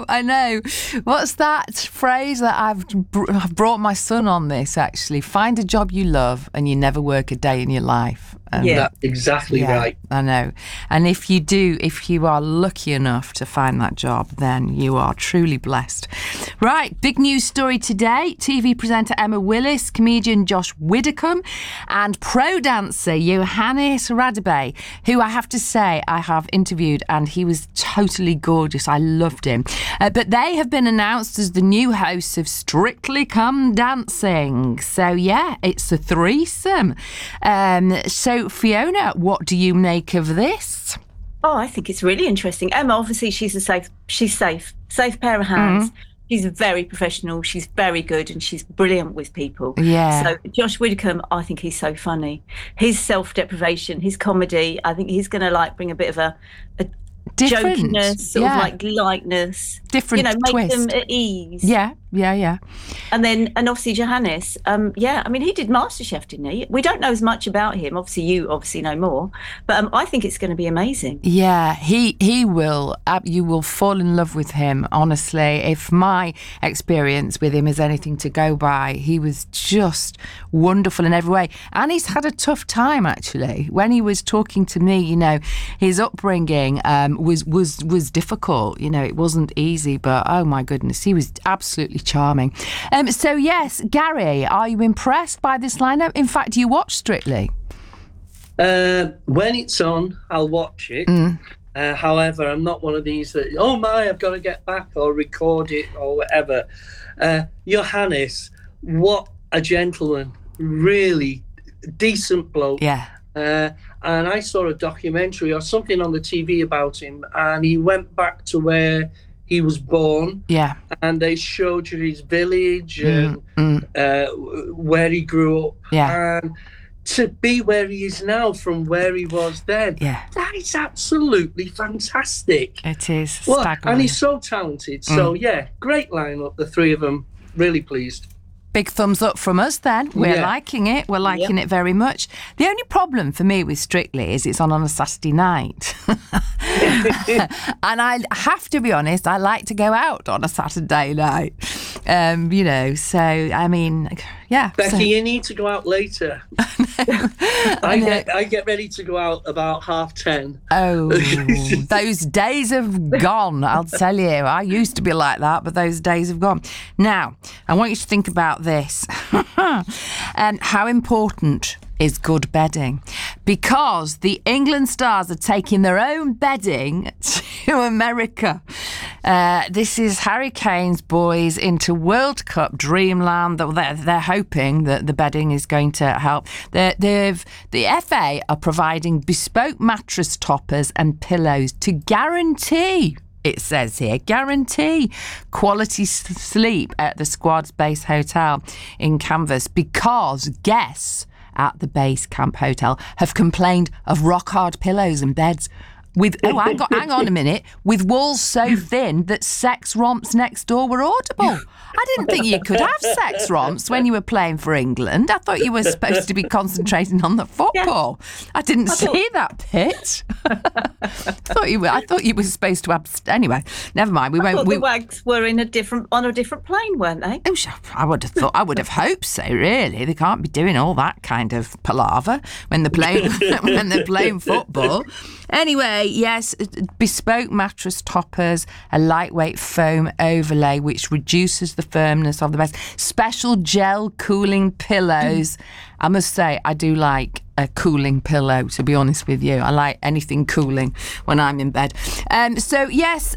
I know. What's that phrase that I've brought my son on this, actually? Find a job you love and you never work a day in your life. And That's exactly right. I know. And if you are lucky enough to find that job, then you are truly blessed. Right, big news story today. TV presenter Emma Willis, comedian Josh Widdicombe, and pro dancer Johannes Radebe, who I have to say I have interviewed, and he was totally gorgeous. I loved him. But they have been announced as the new hosts of Strictly Come Dancing. So, yeah, it's a threesome. So, Fiona, what do you make of this? Oh, I think it's really interesting. Emma, obviously, she's safe pair of hands. She's very professional. She's very good, and she's brilliant with people. Yeah. So Josh Widdicombe, I think he's so funny. His self-deprivation, his comedy, I think he's going to bring a bit of a different jokiness, sort of lightness. Different make twist. them at ease. Yeah. And obviously Johannes, I mean, he did MasterChef, didn't he? We don't know as much about him. Obviously, you know more. But I think it's going to be amazing. Yeah, he will. You will fall in love with him, honestly. If my experience with him is anything to go by, he was just wonderful in every way. And he's had a tough time, actually. When he was talking to me, his upbringing was difficult. It wasn't easy, but oh my goodness, he was absolutely charming. So yes, Gary, are you impressed by this lineup? In fact, do you watch Strictly? When it's on, I'll watch it. However, I'm not one of these that, I've got to get back or record it or whatever. Johannes, what a gentleman. Really decent bloke. Yeah. And I saw a documentary or something on the TV about him, and he went back to where he was born. Yeah. And they showed you his village and where he grew up. Yeah. And to be where he is now from where he was then, that is absolutely fantastic. It is staggering. And he's so talented. So, great lineup, the three of them. Really pleased. Big thumbs up from us then. We're liking it. We're liking it very much. The only problem for me with Strictly is it's on a Saturday night. And I have to be honest, I like to go out on a Saturday night. So, I mean, yeah. Becky, you need to go out later. I get ready to go out about 10:30. Oh, those days have gone, I'll tell you. I used to be like that, but those days have gone. Now, I want you to think about this. How important is good bedding? Because the England Stars are taking their own bedding to America. This is Harry Kane's boys into World Cup dreamland. They're hoping that the bedding is going to help. The FA are providing bespoke mattress toppers and pillows to guarantee, it says here, guarantee quality sleep at the squad's base hotel in Canvas, because guests at the base camp hotel have complained of rock hard pillows and beds with, hang on a minute, with walls so thin that sex romps next door were audible. I didn't think you could have sex romps when you were playing for England. I thought you were supposed to be concentrating on the football. Yeah. I didn't see that bit. I thought you were supposed to have. Anyway, never mind. The Wags were on a different plane, weren't they? Oh, I would have hoped so. Really, they can't be doing all that kind of palaver when they're playing football. Anyway, yes, bespoke mattress toppers, a lightweight foam overlay which reduces the firmness of the bed, special gel cooling pillows. I must say, I do like a cooling pillow, to be honest with you. I like anything cooling when I'm in bed. So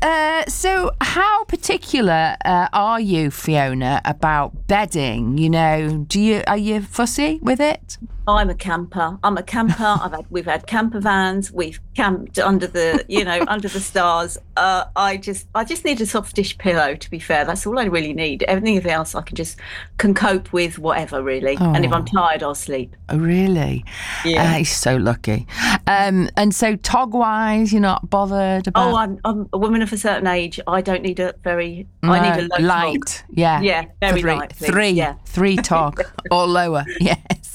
how particular are you, Fiona, about bedding? Are you fussy with it? I'm a camper. We've had camper vans. We've camped under the stars. I just need a softish pillow, to be fair. That's all I really need. Everything else I can cope with, whatever, really. Oh. And if I'm tired, I'll sleep. Oh, really? Yeah. He's so lucky. And so tog-wise, you're not bothered about... Oh, I'm a woman of a certain age. I don't need I need a low light. Tog. Yeah. Yeah, very light. Three tog or lower, yes.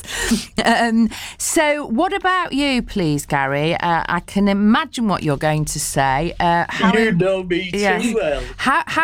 So what about you, please, Gary? I can imagine what you're going to say. You know me too well. How